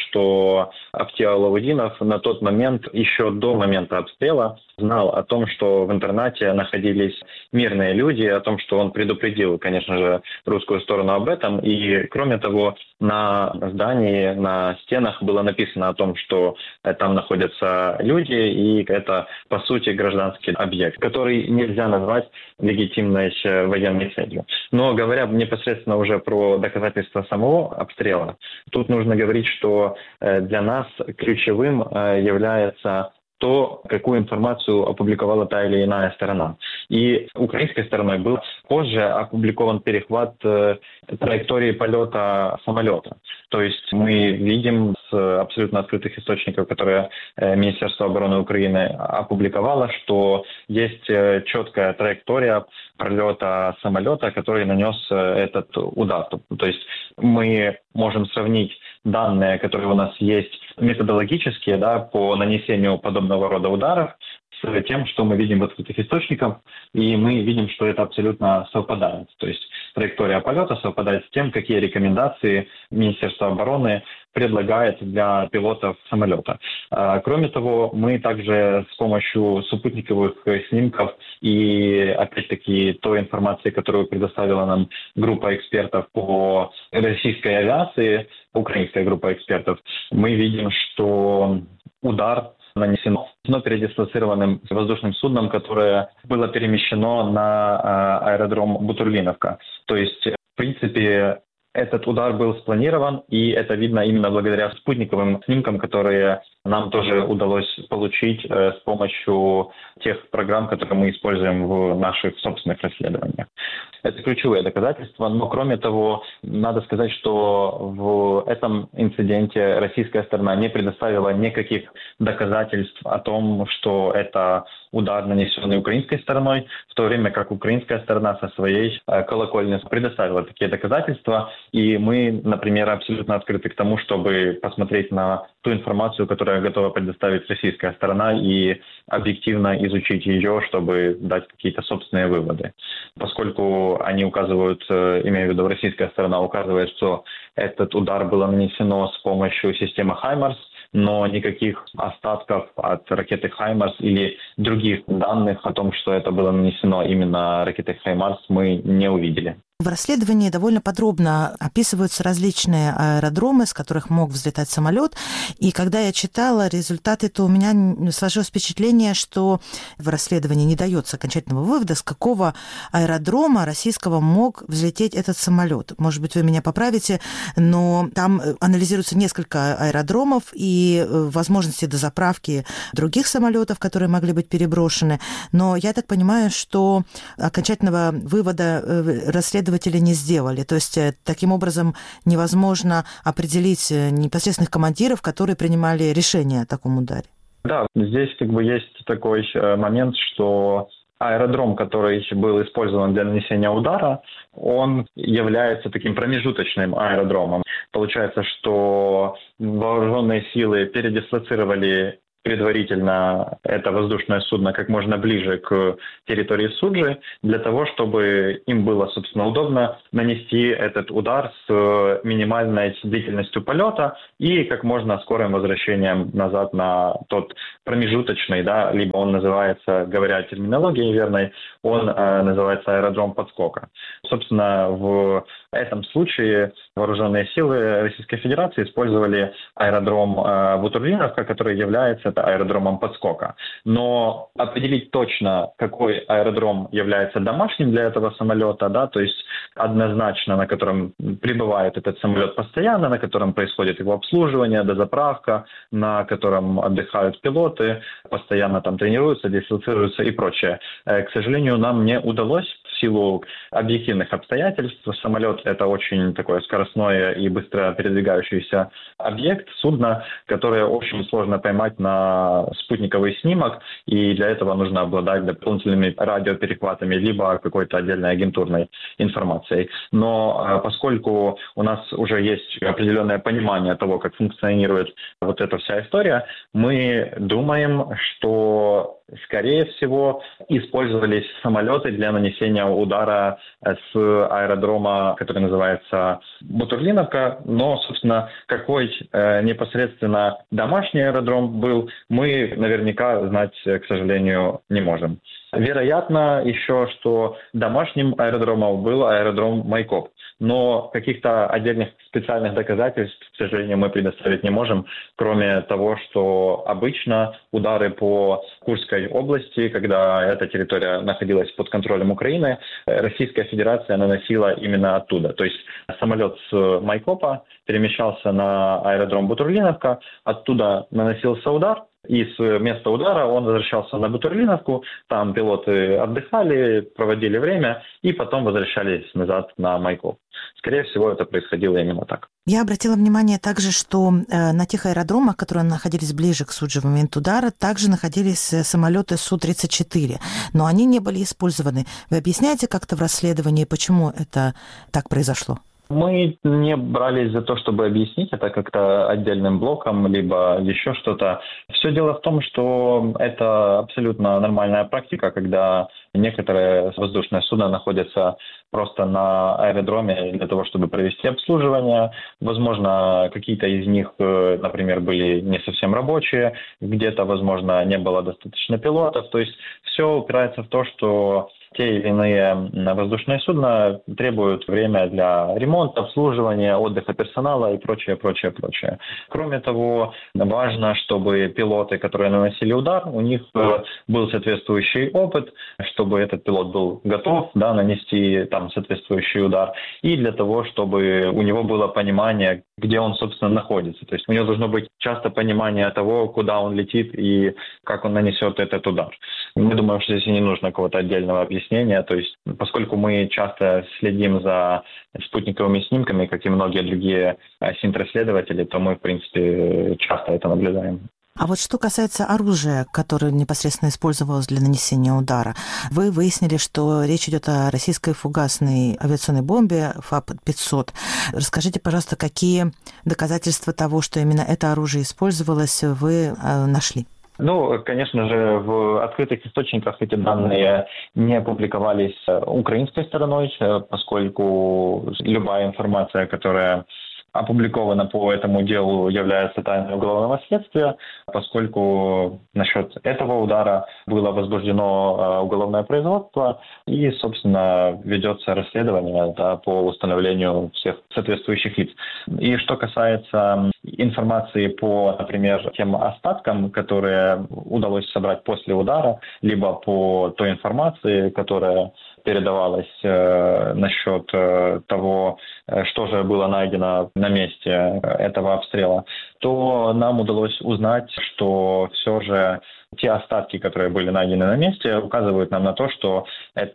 что Автиа Лавудинов на тот момент еще до момента обстрела знал о том, что в интернате находились мирные люди, о том, что он предупредил, конечно же, русскую сторону об этом. И, кроме того, на здании, на стенах было написано о том, что там находятся люди, и это, по сути, гражданский объект, который нельзя назвать легитимной военной целью. Но говоря непосредственно уже про доказательства самого обстрела, тут нужно говорить, что для нас ключевым является то, какую информацию опубликовала та или иная сторона. И украинской стороной был позже опубликован перехват э, траектории полета самолета. То есть мы видим с абсолютно открытых источников, которые э, Министерство обороны Украины опубликовало, что есть э, четкая траектория пролета самолета, который нанес э, этот удар. То есть мы можем сравнить данные, которые у нас есть методологические, да, по нанесению подобного рода ударов, с тем, что мы видим в открытых источниках, и мы видим, что это абсолютно совпадает. То есть траектория полета совпадает с тем, какие рекомендации Министерство обороны предлагает для пилотов самолета. Кроме того, мы также с помощью спутниковых снимков и, опять-таки, той информации, которую предоставила нам группа экспертов по российской авиации, украинская группа экспертов, мы видим, что удар нанесено передислоцированным воздушным судном, которое было перемещено на аэродром Бутурлиновка. То есть, в принципе, этот удар был спланирован, и это видно именно благодаря спутниковым снимкам, которые нам тоже удалось получить э, с помощью тех программ, которые мы используем в наших собственных расследованиях. Это ключевые доказательства, но кроме того, надо сказать, что в этом инциденте российская сторона не предоставила никаких доказательств о том, что это удар, нанесенный украинской стороной, в то время как украинская сторона со своей э, колокольни предоставила такие доказательства, и мы, например, абсолютно открыты к тому, чтобы посмотреть на ту информацию, которую готова предоставить российская сторона, и объективно изучить ее, чтобы дать какие-то собственные выводы. Поскольку они указывают, имею в виду российская сторона, указывает, что этот удар было нанесено с помощью системы «Хаймарс», но никаких остатков от ракеты «Хаймарс» или других данных о том, что это было нанесено именно ракетой «Хаймарс», мы не увидели. В расследовании довольно подробно описываются различные аэродромы, с которых мог взлетать самолет. И когда я читала результаты, то у меня сложилось впечатление, что в расследовании не дается окончательного вывода, с какого аэродрома российского мог взлететь этот самолет. Может быть, вы меня поправите, но там анализируется несколько аэродромов и возможности дозаправки других самолетов, которые могли быть переброшены. Но я так понимаю, что окончательного вывода расследования не сделали. То есть таким образом невозможно определить непосредственных командиров, которые принимали решение о таком ударе. Да, здесь как бы есть такой момент, что аэродром, который был использован для нанесения удара, он является таким промежуточным аэродромом. Получается, что вооруженные силы передислоцировали предварительно это воздушное судно как можно ближе к территории Суджи, для того, чтобы им было, собственно, удобно нанести этот удар с минимальной длительностью полета и как можно скорым возвращением назад на тот промежуточный, да, либо он называется, говоря терминологией верной, он э, называется аэродром подскока. Собственно, в этом случае вооруженные силы Российской Федерации использовали аэродром э, Бутурлиновка, который является аэродромом подскока. Но определить точно, какой аэродром является домашним для этого самолета, да, то есть однозначно, на котором прибывает этот самолет постоянно, на котором происходит его обслуживание, дозаправка, на котором отдыхают пилоты, постоянно там тренируются, дислоцируются и прочее. К сожалению, нам не удалось в силу объективных обстоятельств. Самолет — это очень такое скоростное и быстро передвигающийся объект, судно, которое очень сложно поймать на спутниковый снимок, и для этого нужно обладать дополнительными радиоперехватами, либо какой-то отдельной агентурной информацией. Но поскольку у нас уже есть определенное понимание того, как функционирует вот эта вся история, мы думаем, что, скорее всего, использовались самолеты для нанесения удара с аэродрома, который называется Бутурлиновка. Но, собственно, какой э, непосредственно домашний аэродром был, мы наверняка знать, к сожалению, не можем. Вероятно еще, что домашним аэродромом был аэродром Майкоп. Но каких-то отдельных специальных доказательств, к сожалению, мы предоставить не можем, кроме того, что обычно удары по Курской области, когда эта территория находилась под контролем Украины, Российская Федерация наносила именно оттуда. То есть самолет с Майкопа перемещался на аэродром Бутурлиновка, оттуда наносился удар, и с места удара он возвращался на Бутурлиновку, там пилоты отдыхали, проводили время и потом возвращались назад на Майкоп. Скорее всего, это происходило именно так. Я обратила внимание также, что э, на тех аэродромах, которые находились ближе к Судже в момент удара, также находились самолеты Су тридцать четыре, но они не были использованы. Вы объясняете как-то в расследовании, почему это так произошло? Мы не брались за то, чтобы объяснить это как-то отдельным блоком, либо еще что-то. Все дело в том, что это абсолютно нормальная практика, когда некоторые воздушные судна находятся просто на аэродроме для того, чтобы провести обслуживание. Возможно, какие-то из них, например, были не совсем рабочие, где-то, возможно, не было достаточно пилотов. То есть все упирается в то, что те или иные воздушные судна требуют время для ремонта, обслуживания, отдыха персонала и прочее, прочее, прочее. Кроме того, важно, чтобы пилоты, которые наносили удар, у них был соответствующий опыт, чтобы этот пилот был готов, да, нанести там соответствующий удар, и для того, чтобы у него было понимание, где он, собственно, находится. То есть у него должно быть часто понимание того, куда он летит и как он нанесет этот удар. Мы думаем, что здесь не нужно какого-то отдельного объяснения. То есть, поскольку мы часто следим за спутниковыми снимками, как и многие другие синтрасследователи, то мы, в принципе, часто это наблюдаем. А вот что касается оружия, которое непосредственно использовалось для нанесения удара, вы выяснили, что речь идет о российской фугасной авиационной бомбе ФАП пятьсот. Расскажите, пожалуйста, какие доказательства того, что именно это оружие использовалось, вы нашли? Ну, конечно же, в открытых источниках эти данные не публиковались украинской стороной, поскольку любая информация, которая опубликовано по этому делу, является тайной уголовного следствия, поскольку насчет этого удара было возбуждено уголовное производство и, собственно, ведется расследование, да, по установлению всех соответствующих лиц. И что касается информации по, например, тем остаткам, которые удалось собрать после удара, либо по той информации, которая передавалось э, насчет э, того, э, что же было найдено на месте этого обстрела, то нам удалось узнать, что все же те остатки, которые были найдены на месте, указывают нам на то, что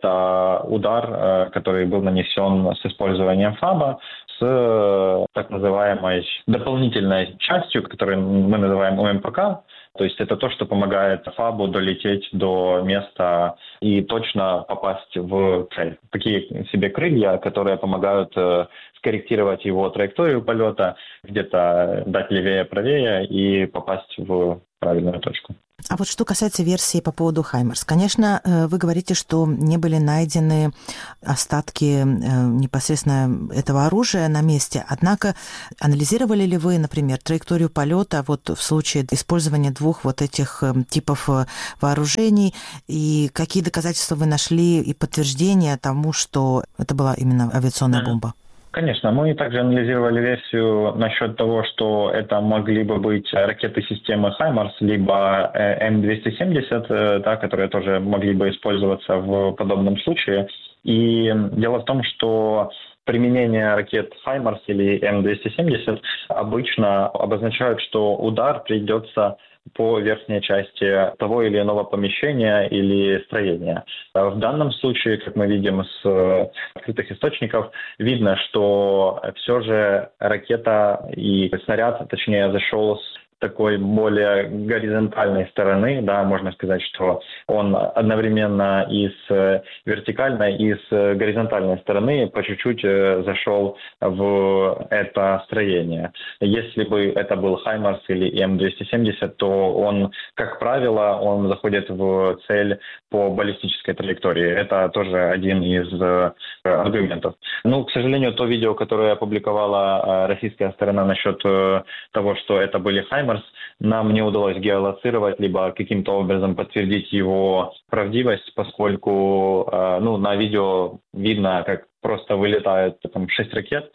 это удар, э, который был нанесен с использованием ФАБа, с э, так называемой дополнительной частью, которую мы называем ОМПК, То есть это то, что помогает ФАБу долететь до места и точно попасть в цель. Такие себе крылья, которые помогают скорректировать его траекторию полета, где-то дать левее, правее и попасть в правильную точку. А вот что касается версии по поводу «Хаймарс». Конечно, вы говорите, что не были найдены остатки непосредственно этого оружия на месте. Однако анализировали ли вы, например, траекторию полета вот в случае использования двух вот этих типов вооружений? И какие доказательства вы нашли и подтверждения тому, что это была именно авиационная бомба? Конечно, мы также анализировали версию насчет того, что это могли бы быть ракеты системы «Хаймарс», либо эм двести семьдесят, да, которые тоже могли бы использоваться в подобном случае. И дело в том, что применение ракет «Хаймарс» или эм двести семьдесят обычно обозначают, что удар придется по верхней части того или иного помещения или строения. В данном случае, как мы видим с открытых источников, видно, что все же ракета и снаряд, точнее, зашел с такой более горизонтальной стороны, да, можно сказать, что он одновременно и с вертикальной, и с горизонтальной стороны по чуть-чуть зашел в это строение. Если бы это был «Хаймарс» или эм двести семьдесят, то он, как правило, он заходит в цель по баллистической траектории. Это тоже один из аргументов. Ну, к сожалению, то видео, которое опубликовала российская сторона насчет того, что это были «Хаймарс», нам не удалось геолоцировать, либо каким-то образом подтвердить его правдивость, поскольку ну, на видео видно, как просто вылетают там шесть ракет,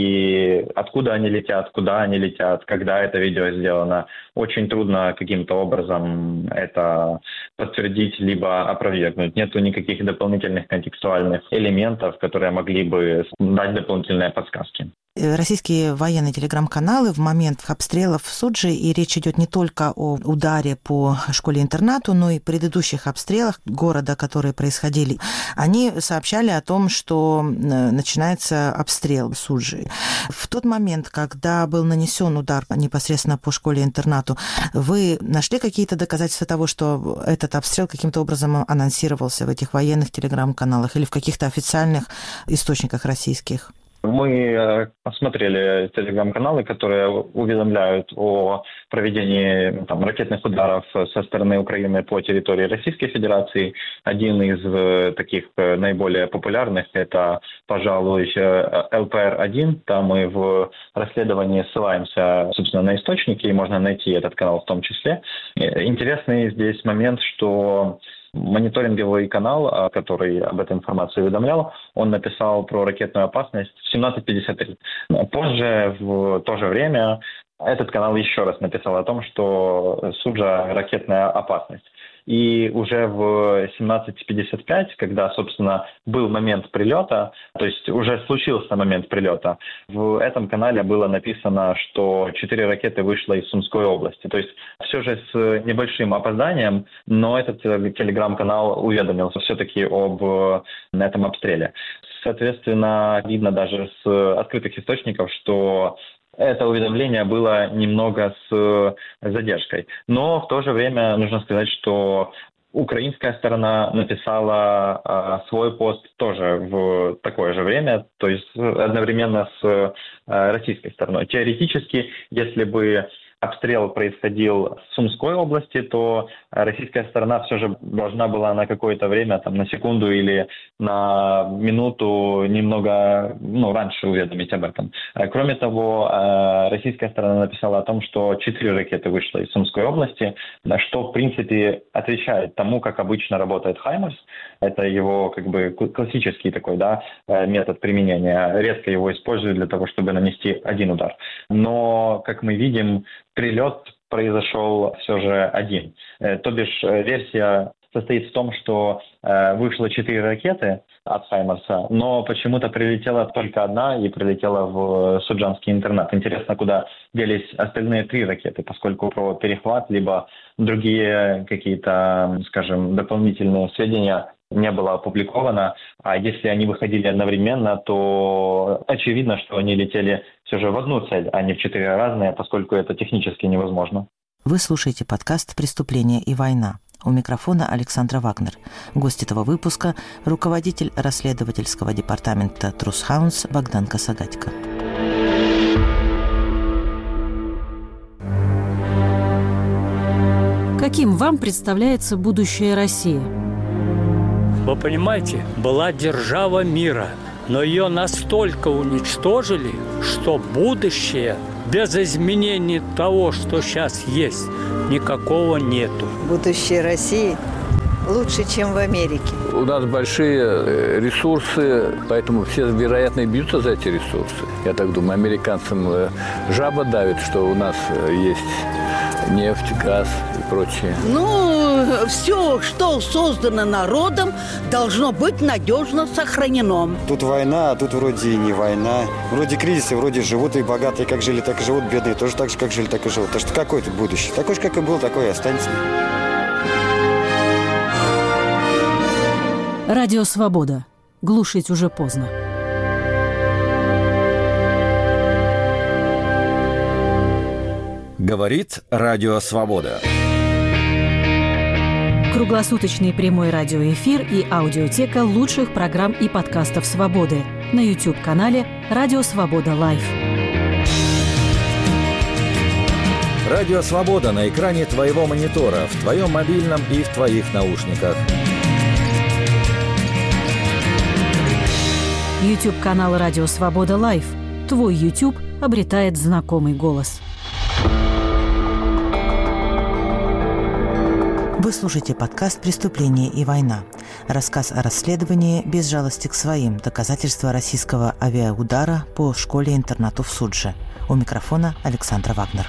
и откуда они летят, куда они летят, когда это видео сделано. Очень трудно каким-то образом это подтвердить, либо опровергнуть. Нету никаких дополнительных контекстуальных элементов, которые могли бы дать дополнительные подсказки. Российские военные телеграм-каналы в момент обстрелов в Суджи, и речь идет не только о ударе по школе-интернату, но и предыдущих обстрелах города, которые происходили, они сообщали о том, что начинается обстрел Суджи. В тот момент, когда был нанесен удар непосредственно по школе-интернату, вы нашли какие-то доказательства того, что этот обстрел каким-то образом анонсировался в этих военных телеграм-каналах или в каких-то официальных источниках российских? Мы осмотрели телеграм-каналы, которые уведомляют о проведении там, ракетных ударов со стороны Украины по территории Российской Федерации. Один из таких наиболее популярных – это, пожалуй, эл пэ эр один. Там мы в расследовании ссылаемся, собственно, на источники, и можно найти этот канал в том числе. Интересный здесь момент, что мониторинговый канал, который об этой информации уведомлял, он написал про ракетную опасность в семнадцать пятьдесят три. Позже, в то же время, этот канал еще раз написал о том, что Суджа – ракетная опасность. И уже в семнадцать пятьдесят пять, когда, собственно, был момент прилета, то есть уже случился момент прилета, в этом канале было написано, что четыре ракеты вышло из Сумской области. То есть все же с небольшим опозданием, но этот телеграм-канал уведомился все-таки об этом обстреле. Соответственно, видно даже с открытых источников, что это уведомление было немного с задержкой. Но в то же время нужно сказать, что украинская сторона написала э, свой пост тоже в такое же время, то есть одновременно с э, российской стороной. Теоретически, если бы обстрел происходил в Сумской области, то российская сторона все же должна была на какое-то время, там, на секунду или на минуту немного ну, раньше уведомить об этом. Кроме того, российская сторона написала о том, что четыре ракеты вышло из Сумской области, что, в принципе, отвечает тому, как обычно работает «Хаймарс». Это его как бы классический такой да, метод применения. Редко его используют для того, чтобы нанести один удар. Но, как мы видим, прилет произошел все же один. То бишь версия состоит в том, что э, вышло четыре ракеты от «Хаймарса», но почему-то прилетела только одна и прилетела в суджанский интернат. Интересно, куда делись остальные три ракеты, поскольку про перехват либо другие какие-то, скажем, дополнительные сведения не было опубликовано. А если они выходили одновременно, то очевидно, что они летели все же в одну цель, а не в четыре разные, поскольку это технически невозможно. Вы слушаете подкаст «Преступление и война». У микрофона Александра Вагнер. Гость этого выпуска – руководитель расследовательского департамента Трусхаунс Богдан Косогатько. Каким вам представляется будущее России? Вы понимаете, была держава мира, но ее настолько уничтожили, что будущее без изменений того, что сейчас есть, никакого нету. Будущее России лучше, чем в Америке. У нас большие ресурсы, поэтому все, вероятно, бьются за эти ресурсы. Я так думаю, американцам жаба давит, что у нас есть нефть, газ и прочее. Ну, все, что создано народом, должно быть надежно сохранено. Тут война, а тут вроде и не война. Вроде кризисы, вроде живут и богатые, как жили, так и живут, бедные тоже так же, как жили, так и живут. Так что какое тут будущее? Такое же, как и было, такое и останется. Радио «Свобода». Глушить уже поздно. Говорит Радио Свобода. Круглосуточный прямой радиоэфир и аудиотека лучших программ и подкастов «Свободы» на YouTube-канале «Радио Свобода Лайв». Радио Свобода на экране твоего монитора, в твоем мобильном и в твоих наушниках. YouTube-канал «Радио Свобода Лайв». Твой YouTube обретает знакомый голос. Вы слушаете подкаст «Преступление и война». Рассказ о расследовании без жалости к своим. Доказательства российского авиаудара по школе-интернату в Судже. У микрофона Александра Вагнер.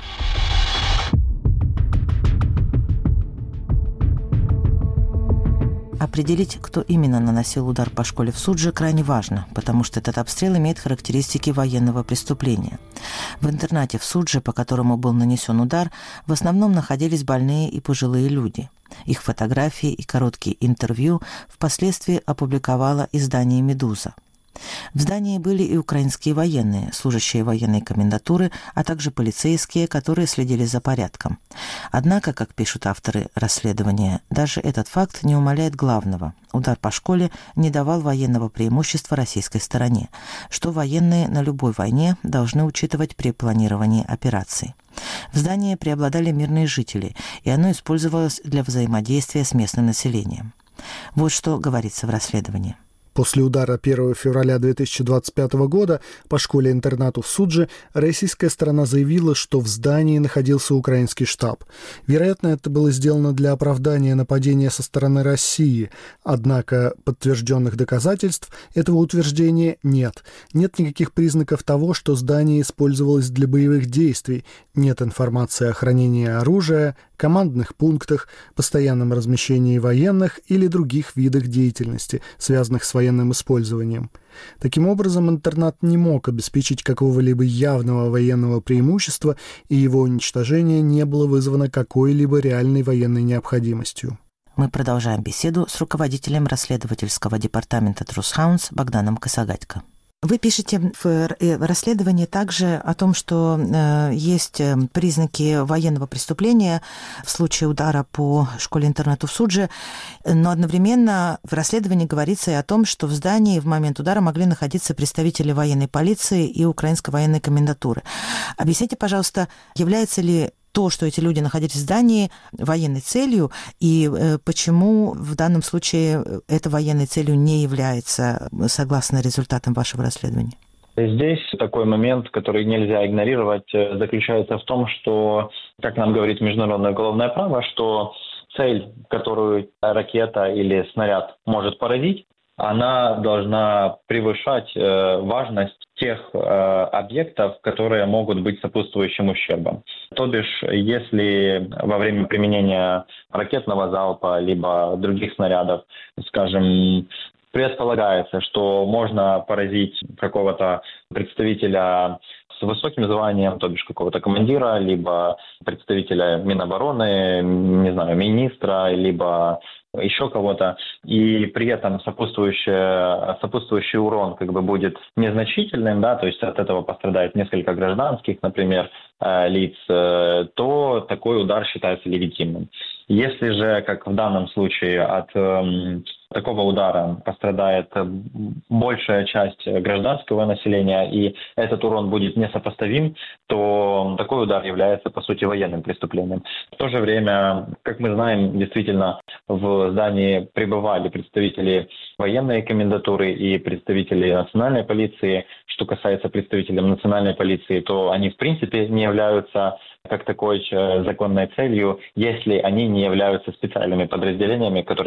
Определить, кто именно наносил удар по школе в Судже, крайне важно, потому что этот обстрел имеет характеристики военного преступления. В интернате в Судже, по которому был нанесен удар, в основном находились больные и пожилые люди. Их фотографии и короткие интервью впоследствии опубликовало издание «Медуза». В здании были и украинские военные, служащие военной комендатуры, а также полицейские, которые следили за порядком. Однако, как пишут авторы расследования, даже этот факт не умаляет главного. Удар по школе не давал военного преимущества российской стороне, что военные на любой войне должны учитывать при планировании операций. В здании преобладали мирные жители, и оно использовалось для взаимодействия с местным населением. Вот что говорится в расследовании. После удара первого февраля две тысячи двадцать пятого года по школе-интернату в Судже российская сторона заявила, что в здании находился украинский штаб. Вероятно, это было сделано для оправдания нападения со стороны России. Однако подтвержденных доказательств этого утверждения нет. Нет никаких признаков того, что здание использовалось для боевых действий. Нет информации о хранении оружия, командных пунктах, постоянном размещении военных или других видах деятельности, связанных с военным использованием. Таким образом, интернат не мог обеспечить какого-либо явного военного преимущества, и его уничтожение не было вызвано какой-либо реальной военной необходимостью. Мы продолжаем беседу с руководителем расследовательского департамента Трусхаунс Богданом Косогатько. Вы пишете в расследовании также о том, что э, есть признаки военного преступления в случае удара по школе-интернату в Судже, но одновременно в расследовании говорится и о том, что в здании в момент удара могли находиться представители военной полиции и украинской военной комендатуры. Объясните, пожалуйста, является ли то, что эти люди находились в здании, военной целью, и э, почему в данном случае это военной целью не является, согласно результатам вашего расследования? Здесь такой момент, который нельзя игнорировать, заключается в том, что, как нам говорит международное уголовное право, что цель, которую ракета или снаряд может поразить, она должна превышать э, важность тех э, объектов, которые могут быть сопутствующим ущербом. То бишь, если во время применения ракетного залпа либо других снарядов, скажем, предполагается, что можно поразить какого-то представителя с высоким званием, то бишь какого-то командира, либо представителя Минобороны, не знаю, министра, либо еще кого-то, и при этом сопутствующий, сопутствующий урон как бы будет незначительным, да, то есть от этого пострадает несколько гражданских, например, лиц, то такой удар считается легитимным. Если же, как в данном случае, от э, такого удара пострадает большая часть гражданского населения, и этот урон будет несопоставим, то такой удар является, по сути, военным преступлением. В то же время, как мы знаем, действительно в здании пребывали представители военной комендатуры и представители национальной полиции. Что касается представителей национальной полиции, то они, в принципе, не являются как такой законной целью, если они не являются специальными подразделениями, которые